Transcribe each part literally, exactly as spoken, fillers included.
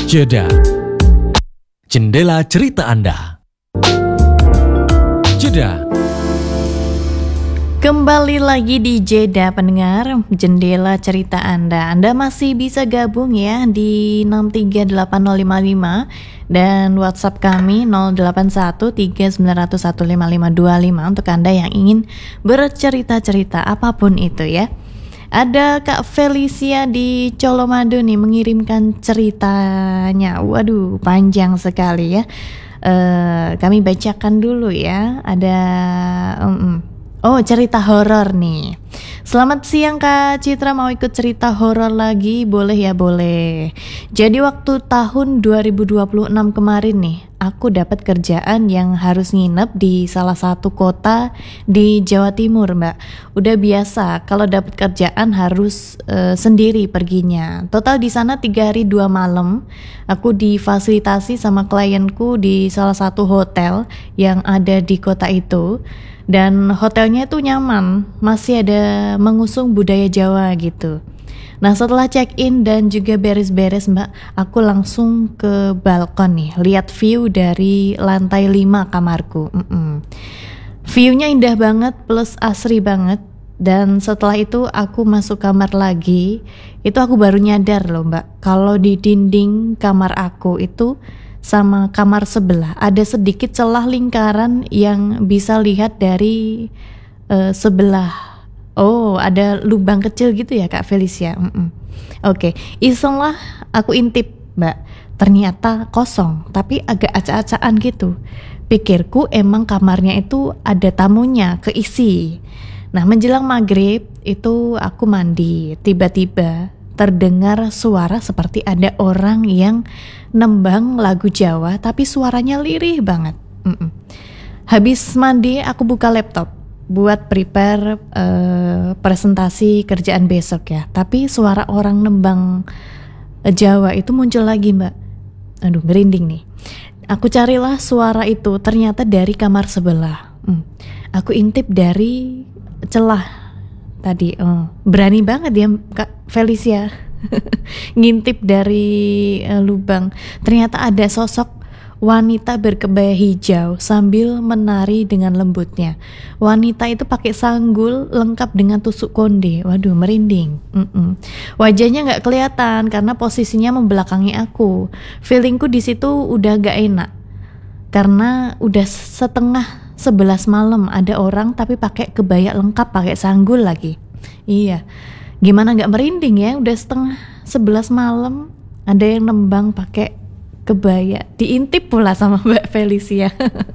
Jeda. Jendela cerita Anda. Jeda. Kembali lagi di Jeda pendengar, jendela cerita Anda. Anda masih bisa gabung ya di enam tiga delapan nol lima lima dan WhatsApp kami nol delapan satu tiga sembilan nol satu lima lima dua lima untuk Anda yang ingin bercerita-cerita apapun itu ya. Ada Kak Felicia di Colomadu nih mengirimkan ceritanya. Waduh, panjang sekali ya. Uh, kami bacakan dulu ya. Ada um, oh cerita horor nih. Selamat siang Kak Citra, mau ikut cerita horor lagi? Boleh ya, boleh. Jadi waktu tahun dua ribu dua puluh enam kemarin nih, aku dapat kerjaan yang harus nginep di salah satu kota di Jawa Timur, Mbak. Udah biasa kalau dapat kerjaan harus uh, sendiri perginya. Total di sana tiga hari dua malam. Aku difasilitasi sama klienku di salah satu hotel yang ada di kota itu. Dan hotelnya itu nyaman, masih ada mengusung budaya Jawa gitu. Nah setelah check-in dan juga beres-beres Mbak, aku langsung ke balkon nih, lihat view dari lantai lima kamarku. Mm-mm. View-nya indah banget plus asri banget. Dan setelah itu aku masuk kamar lagi, itu aku baru nyadar loh Mbak, kalau di dinding kamar aku itu sama kamar sebelah ada sedikit celah lingkaran yang bisa lihat dari uh, sebelah. Oh, ada lubang kecil gitu ya Kak Felicia. Mm-mm. Oke, okay. Iseng lah aku intip Mbak. Ternyata kosong, tapi agak acak-acakan gitu. Pikirku emang kamarnya itu ada tamunya, keisi. Nah menjelang maghrib itu aku mandi, tiba-tiba terdengar suara seperti ada orang yang nembang lagu Jawa tapi suaranya lirih banget. Mm-mm. Habis mandi aku buka laptop buat prepare uh, presentasi kerjaan besok ya. Tapi suara orang nembang uh, Jawa itu muncul lagi Mbak. Aduh merinding nih. Aku carilah suara itu, ternyata dari kamar sebelah. Mm. Aku intip dari celah tadi. Oh, berani banget dia Kak Felicia ngintip dari uh, lubang. Ternyata ada sosok wanita berkebaya hijau sambil menari dengan lembutnya. Wanita itu pakai sanggul lengkap dengan tusuk konde. Waduh merinding. Mm-mm. Wajahnya nggak kelihatan karena posisinya membelakangi aku. Feelingku di situ udah gak enak karena udah setengah sebelas malam ada orang tapi pakai kebaya lengkap, pakai sanggul lagi. Iya, gimana nggak merinding ya? Udah setengah sebelas malam ada yang nembang pakai kebaya, diintip pula sama Mbak Felicia.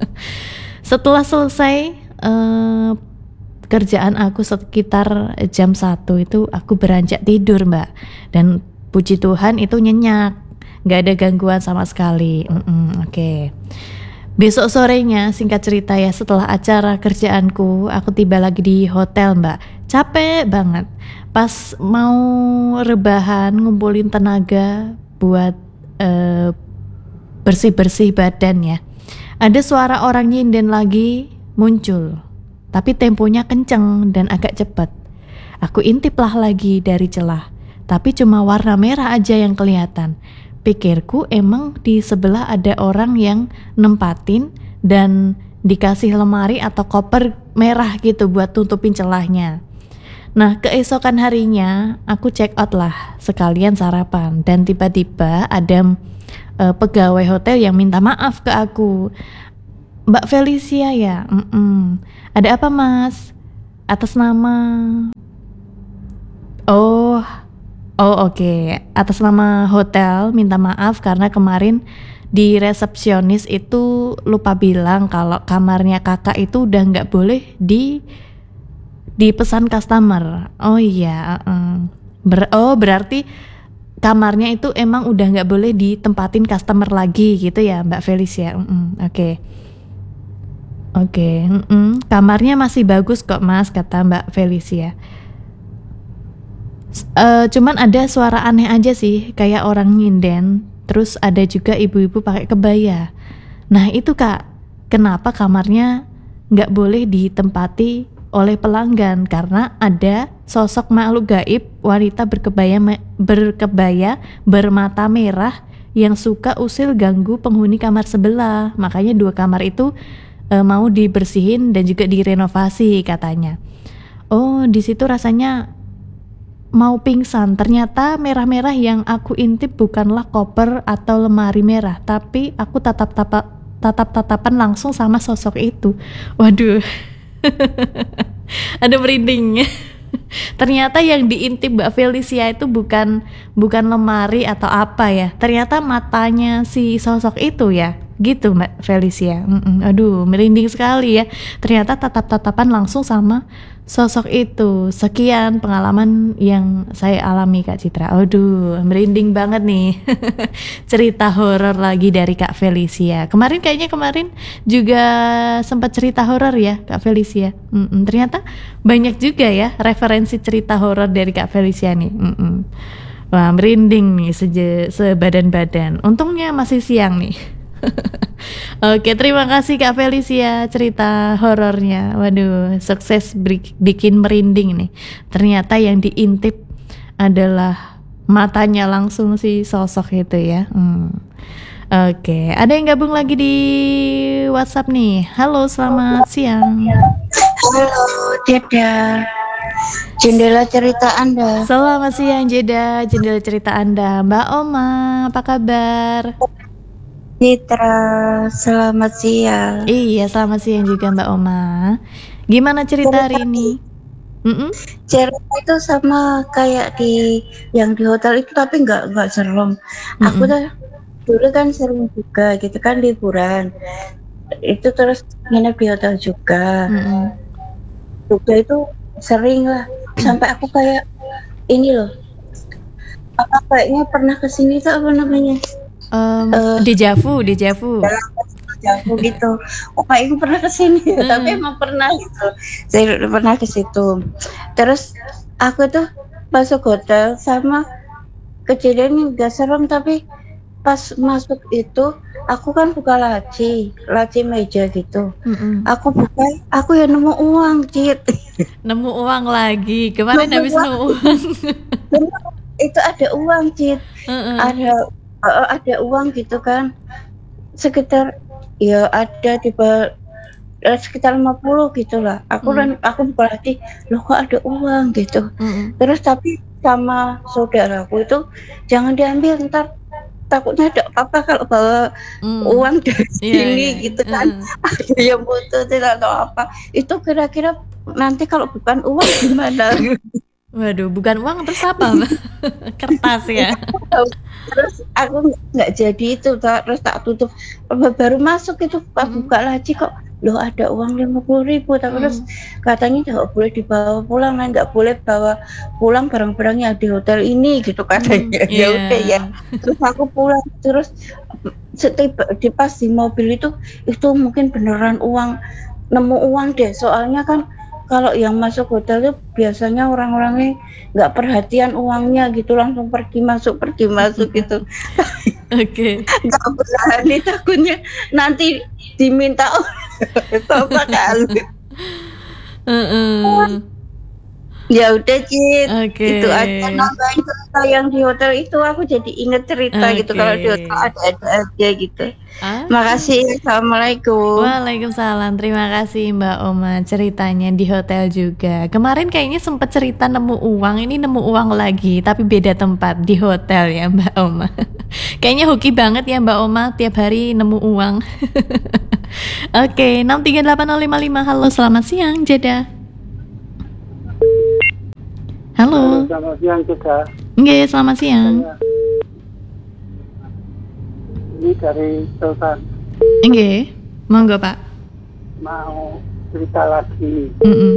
Setelah selesai uh, kerjaan aku sekitar jam satu itu aku beranjak tidur Mbak. Dan puji Tuhan itu nyenyak, nggak ada gangguan sama sekali. Oke. Okay. Besok sorenya, singkat cerita ya, setelah acara kerjaanku, aku tiba lagi di hotel Mbak. Capek banget. Pas mau rebahan, ngumpulin tenaga buat uh, bersih-bersih badan ya. Ada suara orang nyinden lagi muncul. Tapi temponya kenceng dan agak cepat. Aku intiplah lagi dari celah. Tapi cuma warna merah aja yang kelihatan. Pikirku emang di sebelah ada orang yang nempatin dan dikasih lemari atau koper merah gitu buat tutupin celahnya. Nah keesokan harinya aku check out lah sekalian sarapan. Dan tiba-tiba ada uh, pegawai hotel yang minta maaf ke aku. Mbak Felicia ya? Mm-mm. Ada apa mas? Atas nama... Oh... Oh oke, okay. Atas nama hotel minta maaf karena kemarin di resepsionis itu lupa bilang kalau kamarnya kakak itu udah nggak boleh di dipesan customer. Oh iya, uh, Ber, oh berarti kamarnya itu emang udah nggak boleh ditempatin customer lagi gitu ya Mbak Felicia. Oke, oke, okay. okay. Kamarnya masih bagus kok mas, kata Mbak Felicia. Uh, cuman ada suara aneh aja sih, kayak orang nyinden. Terus ada juga ibu-ibu pakai kebaya. Nah itu kak, kenapa kamarnya nggak boleh ditempati oleh pelanggan? Karena ada sosok makhluk gaib wanita berkebaya berkebaya bermata merah yang suka usil ganggu penghuni kamar sebelah. Makanya dua kamar itu e, mau dibersihin dan juga direnovasi katanya. Oh, di situ rasanya mau pingsan. Ternyata merah-merah yang aku intip bukanlah koper atau lemari merah, tapi aku tatap-tatap tatap-tatapan langsung sama sosok itu. Waduh. Ada merinding. Ternyata yang diintip Mbak Felicia itu bukan bukan lemari atau apa ya. Ternyata matanya si sosok itu ya. Gitu Mbak Felicia. Mm-mm. Aduh, merinding sekali ya. Ternyata tatap-tatapan langsung sama sosok itu. Sekian pengalaman yang saya alami Kak Citra. Aduh, merinding banget nih. Cerita horor lagi dari Kak Felicia. Kemarin kayaknya kemarin juga sempat cerita horor ya Kak Felicia. Mm-mm. Ternyata banyak juga ya referensi cerita horor dari Kak Felicia nih. Mm-mm. Wah, merinding nih seje, sebadan-badan. Untungnya masih siang nih. Oke, terima kasih Kak Felicia cerita horornya. Waduh, sukses bikin merinding nih. Ternyata yang diintip adalah matanya langsung si sosok itu ya. Hmm. Oke, ada yang gabung lagi di WhatsApp nih. Halo, selamat siang. Halo, Jeda. Jendela cerita Anda. Selamat siang Jeda, jendela cerita Anda. Mbak Oma, apa kabar? Citra, selamat siang. Iya, selamat siang juga Mbak Oma. Gimana cerita hari ini? Mm-mm. Cerita itu sama kayak di yang di hotel itu, tapi nggak nggak serem. Mm-mm. Aku tuh dulu kan sering juga gitu kan liburan. Itu terus nginep di hotel juga. Mm-mm. Juga itu sering lah. Sampai aku kayak ini loh. Apa kayaknya pernah kesini tuh apa namanya? Um, Uh, dejavu, dejavu. Jauh gitu. Oh, kayaknya pernah kesini, Hmm. tapi emang pernah gitu. Saya udah pernah ke situ. Terus aku tuh masuk hotel sama kejadian gak serem, tapi pas masuk itu aku kan buka laci, laci meja gitu. Mm-mm. Aku buka, aku ya nemu uang, Cit. Nemu uang lagi. Kemarin Nemu habis uang. nemu uang. Itu ada uang, Cit. Uh-uh. Ada uh, ada uang gitu kan. Sekitar ya ada di bawah eh, sekitar lima puluh gitulah. Aku kan Hmm. aku buka lagi, loh kok ada uang gitu. Mm-mm. Terus tapi sama saudaraku itu jangan diambil, ntar takutnya ada apa kalau bawa Mm. uang dari Iya, sini iya. gitu kan. Uh-uh. Ada yang butuhin atau apa. Itu kira-kira nanti kalau bukan uang gimana? Waduh, bukan uang terus apa? Kertas ya. Terus aku nggak jadi itu, terus tak tutup. Baru masuk itu pas Hmm. buka laci kok, loh ada uang lima puluh ribu. Terus Hmm. katanya nggak boleh dibawa pulang, kan nggak boleh bawa pulang barang-barang yang di hotel ini gitu katanya. Hmm, Ya iya. udah ya. Terus aku pulang, terus setiba di pas di mobil itu itu mungkin beneran uang, nemu uang deh. Soalnya kan kalau yang masuk hotel itu biasanya orang-orangnya nggak perhatian uangnya gitu, langsung pergi masuk pergi masuk gitu. Oke. Nggak berani, takutnya nanti diminta apa kali. Uh-uh. Ya udah Cid, Oke. itu aja nambahin cerita yang di hotel itu, aku jadi inget cerita gitu. Oke. Kalau di hotel ada-ada aja gitu. Ah. Makasih, assalamualaikum. Waalaikumsalam, terima kasih Mbak Oma ceritanya di hotel juga. Kemarin kayaknya sempat cerita nemu uang, ini nemu uang lagi tapi beda tempat di hotel ya Mbak Oma. Kayaknya hoki banget ya Mbak Oma tiap hari nemu uang. Oke, enam tiga delapan nol lima lima. Halo, selamat siang Jeda. Halo. Selamat siang juga. Nggih, selamat siang. Ini dari Sultan, Nggih, monggo Pak. mau cerita lagi Mm-mm.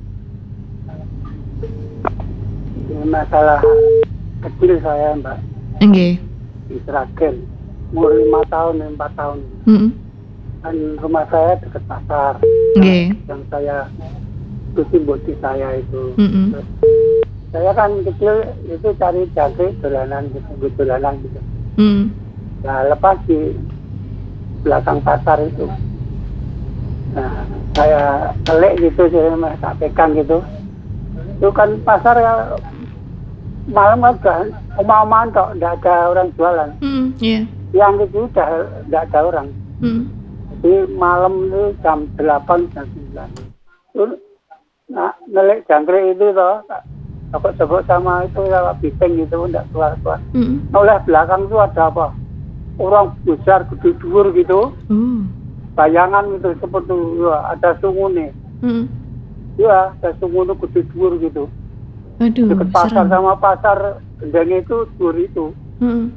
ini masalah kecil saya, Mbak, Nggih. di Sragen, umur lima tahun, empat tahun. Mm-mm. Kan rumah saya dekat pasar. Nggih. Yang saya cuci boti saya itu. Mm-mm. Terus, saya kan kecil itu cari jangkrik dolanan gitu, dolanan gitu. Mm. Nah, lepas di belakang pasar itu, nah saya telik gitu, saya tak pegang gitu. Itu kan pasar ya malam ada omah-omahan tok, nggak ada orang jualan. Hmm, iya. Yang itu udah nggak ada orang. Hmm. Jadi malam itu jam delapan jam sembilan. Terus nah, nelik jangkrik itu toh, sebut-sebut sama itu sama bising gitu, nggak keluar-keluar. Hmm. Oleh belakang itu ada apa? Orang besar gede dhuwur gitu. Uh. Bayangan gitu seperti ya, ada sungu nih. Hmm. Ya, ada sungu itu gede dhuwur gitu. Aduh, Dekat pasar serem. sama pasar gendeng itu dhuwur itu. Hmm.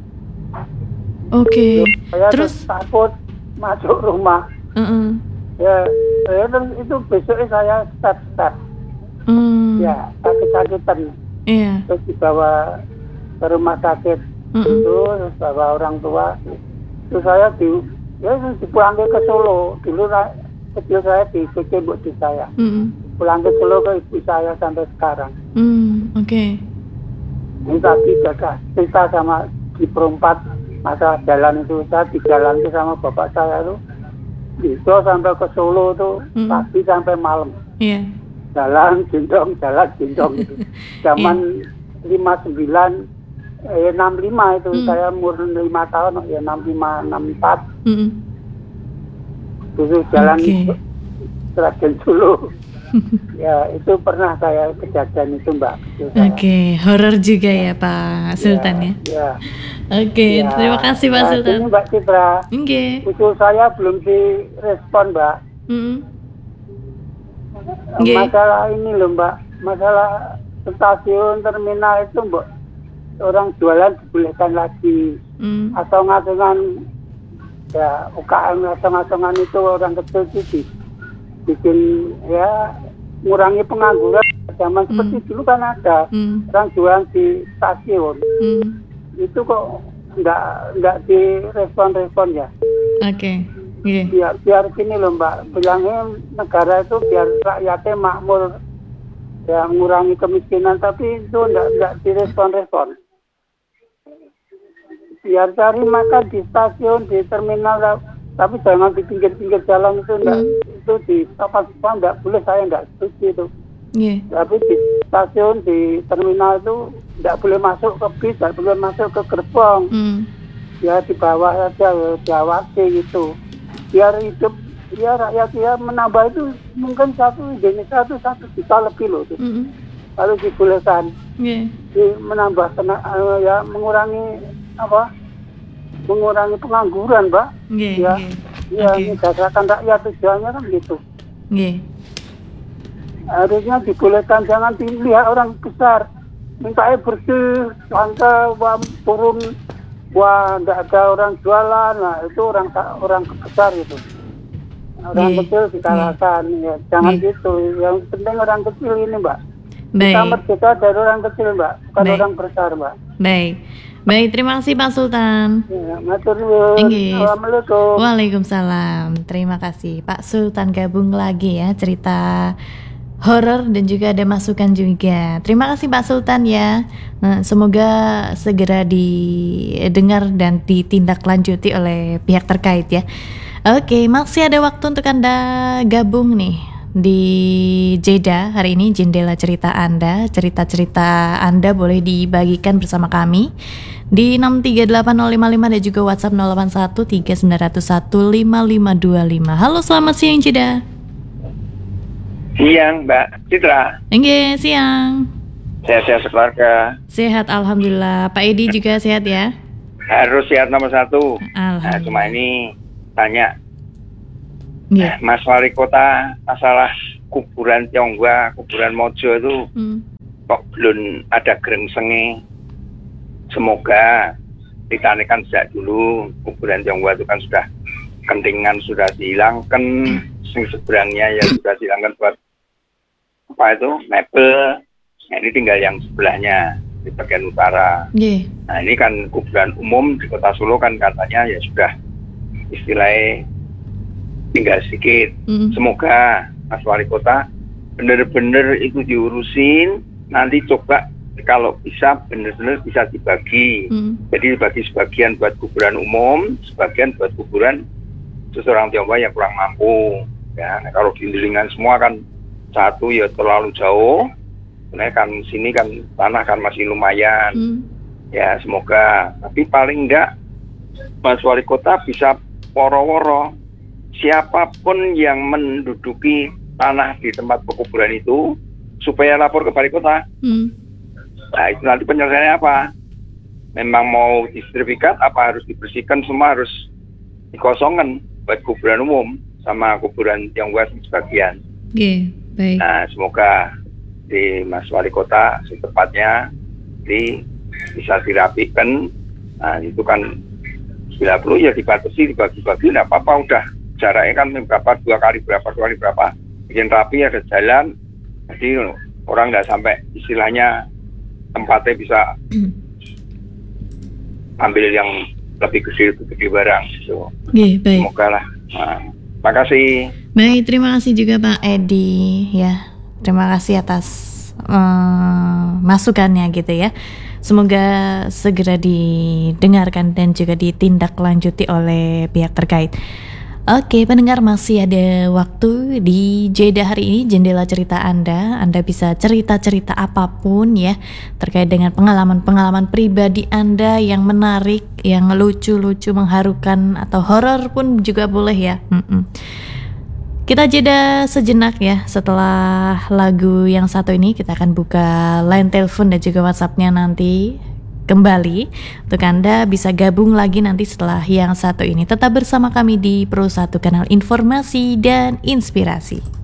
Oke. Saya Terus? takut masuk rumah. Uh-uh. Ya, ya itu besoknya saya start-start. Hmm. Ya, sakit-sakitan. Iya. Terus dibawa ke rumah sakit. Mm-mm. Itu terus bawa orang tua. Terus saya di ya dipulangin ke Solo. Dulu saya, kecil saya di Kecebuk di saya. Mm-mm. Pulang ke Solo ke ibu saya sampai sekarang. Hmm. Oke. Ini tadi jaga cerita sama di perempat masalah jalan itu. Saya di jalan itu sama bapak saya itu. Itu sampai ke Solo tuh Mm. pagi sampai malam. Iya. Jalan gendong, jalan gendong itu. Zaman lima sembilan, eh, enam lima itu Mm. saya umur lima tahun, ya enam lima, enam empat. Mm-mm. Itu jalan Oke. Sragen Solo. Ya itu pernah saya kejadian itu Mbak. Itu saya. Oke, horor juga ya Pak Sultan ya. Ya. Oke, Ya. terima kasih Pak Nah, Sultan. ini Mbak Citra, Oke. usul saya belum direspon Mbak. Mm-mm. Nggih. Masalah ini loh Mbak, masalah stasiun terminal itu Mbak, orang jualan dibolehkan lagi. Mm. Atau ngatungan ya U K M atau ngatungan itu orang kecil itu bikin ya ngurangi pengangguran. Zaman Hmm. seperti dulu kan ada Mm. orang jualan di stasiun Mm. itu kok nggak nggak direspon-respon ya. Oke. Oke. Biar biar gini loh Mbak, bilangnya negara itu biar rakyatnya makmur ya mengurangi kemiskinan, tapi itu nggak nggak direspon-respon. Biar cari makan di stasiun, di terminal, tapi jangan di pinggir-pinggir jalan itu enggak, Hmm. itu di tempat-tempat enggak boleh, saya enggak setuju itu. Iya. Tapi di stasiun, di terminal itu enggak boleh masuk ke bis, enggak boleh masuk ke gerbong. Mm. Ya di bawah saja, diawasi gitu. Biar hidup, ya rakyat ya menambah itu mungkin satu Indonesia itu satu juta lebih loh. Itu. Mm-mm. Lalu dibolehkan Iya. di menambah kena, eh, ya mengurangi apa? Mengurangi pengangguran, Mbak. Iya. Ya, Iya. ya Oke. menyejahterakan rakyat tujuannya kan gitu. Iya. Harusnya dibolehkan, jangan dilihat orang besar minta bersih, lantai, wah, turun, wah, nggak ada orang jualan, nah itu orang orang besar itu. Orang Iya. kecil dikalahkan, ya jangan Iya. gitu. Yang penting orang kecil ini, Mbak. Kita Baik. merdeka dari orang kecil, Mbak, bukan Baik. orang besar, Mbak. Baik. Baik, terima kasih Pak Sultan. Ya, matur nuwun. Inggih. Assalamualaikum. Waalaikumsalam. Terima kasih Pak Sultan gabung lagi ya cerita horor dan juga ada masukan juga. Terima kasih Pak Sultan ya. Nah, semoga segera didengar dan ditindaklanjuti oleh pihak terkait ya. Oke, masih ada waktu untuk Anda gabung nih di Jeda hari ini, jendela cerita Anda. Cerita-cerita Anda boleh dibagikan bersama kami di enam tiga delapan nol lima lima dan juga WhatsApp nol delapan satu tiga sembilan nol satu lima lima dua lima. Halo, selamat siang Jeda. Siang, Mbak Citra. Oke, siang. Sehat-sehat sekeluarga. Sehat, alhamdulillah. Pak Edi juga sehat ya? Harus sehat nomor satu. Nah, Alhamdulillah. cuma ini tanya, Iya. Mas Wali Kota, masalah kuburan Tionghoa, kuburan Mojo itu Hmm. kok belum ada gerengsenge. Semoga ditanikan sejak dulu. Kuburan Tionghoa itu kan sudah kentingan sudah dihilangkan, sing seberangnya ya sudah dihilangkan buat apa itu mebel. Nah, ini tinggal yang sebelahnya di bagian utara. Iya. Nah, ini kan kuburan umum di Kota Solo kan katanya ya sudah istilahnya tinggal sedikit. Hmm. Semoga Mas Wali Kota benar-benar itu diurusin. Nanti coba kalau bisa benar-benar bisa dibagi. Hmm. Jadi dibagi sebagian buat kuburan umum, sebagian buat kuburan seseorang Tionghoa yang kurang mampu. Ya, nah, kalau diiringan semua kan satu ya terlalu jauh. Sebenarnya kan sini kan tanah kan masih lumayan. Hmm. Ya semoga. Tapi paling enggak Mas Wali Kota bisa woro-woro siapapun yang menduduki tanah di tempat pekuburan itu supaya lapor ke Wali Kota. Hmm. Nah itu nanti penyelesaiannya apa? Memang mau disertifikat apa harus dibersihkan, semua harus dikosongkan buat kuburan umum sama kuburan Tionghoa sebagian. Oke, baik. Nah semoga di Mas Wali Kota secepatnya di bisa dirapikan. Nah itu kan bila perlu ya dibatasi, dibagi-bagi, nggak apa-apa, udah jaraknya kan berapa, dua kali berapa, dua kali berapa, bikin rapi, ada jalan, jadi orang nggak sampai istilahnya tempatnya bisa ambil yang lebih gede, lebih gede barang gitu. Oke, baik. Semoga lah. Nah, makasih. Baik, terima kasih juga Pak Edi ya. Terima kasih atas um, masukannya gitu ya. Semoga segera didengarkan dan juga ditindaklanjuti oleh pihak terkait. Oke, pendengar, masih ada waktu di Jeda hari ini, jendela cerita Anda. Anda bisa cerita-cerita apapun ya, terkait dengan pengalaman-pengalaman pribadi Anda yang menarik, yang lucu-lucu, mengharukan, atau horor pun juga boleh ya. Mm-mm. Kita jeda sejenak ya. Setelah lagu yang satu ini kita akan buka line telepon dan juga WhatsApp-nya nanti kembali untuk Anda bisa gabung lagi nanti setelah yang satu ini. Tetap bersama kami di Pro satu, kanal informasi dan inspirasi.